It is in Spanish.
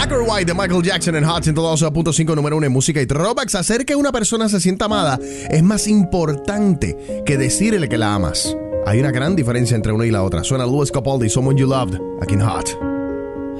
Black or White de Michael Jackson en Hot 102.5, número 1 en música y throwbacks. Hacer que una persona se sienta amada es más importante que decirle que la amas. Hay una gran diferencia entre una y la otra. Suena Louis Capaldi, Someone You Loved, aquí en Hot.